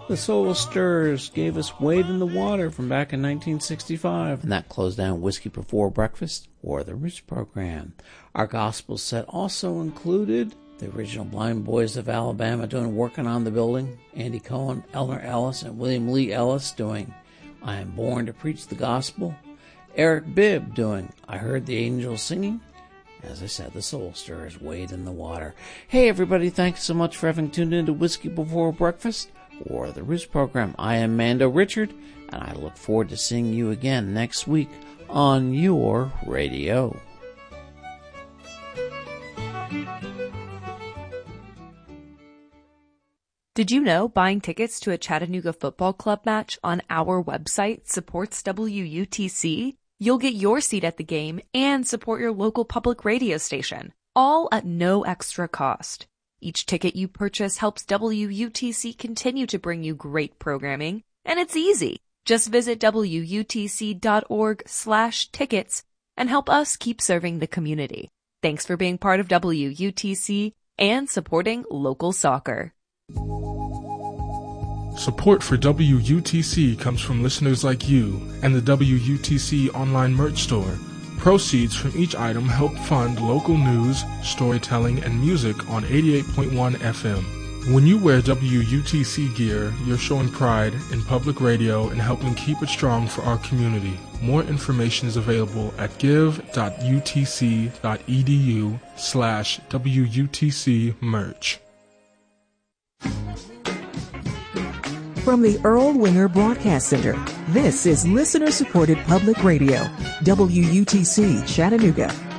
The Soul Stirrers gave us Wade in the Water from back in 1965, and that closed down Whiskey Before Breakfast or the Roots program. Our gospel set also included the original Blind Boys of Alabama doing Working on the Building, Andy Cohen, Eleanor Ellis, and William Lee Ellis doing I Am Born to Preach the Gospel, Eric Bibb doing I Heard the Angels Singing. As I said, the Soul Stirrers, Wade in the Water. Hey everybody, thanks so much for having tuned in to Whiskey Before Breakfast or the Roots program. I am Mando Richard, and I look forward to seeing you again next week on your radio. Did you know buying tickets to a Chattanooga Football Club match on our website supports WUTC? You'll get your seat at the game and support your local public radio station, all at no extra cost. Each ticket you purchase helps WUTC continue to bring you great programming, and it's easy. Just visit WUTC.org/tickets and help us keep serving the community. Thanks for being part of WUTC and supporting local soccer. Support for WUTC comes from listeners like you and the WUTC online merch store. Proceeds from each item help fund local news, storytelling, and music on 88.1 FM. When you wear WUTC gear, you're showing pride in public radio and helping keep it strong for our community. More information is available at give.utc.edu/WUTC merch. From the Earl Winger Broadcast Center, this is listener-supported public radio, WUTC Chattanooga.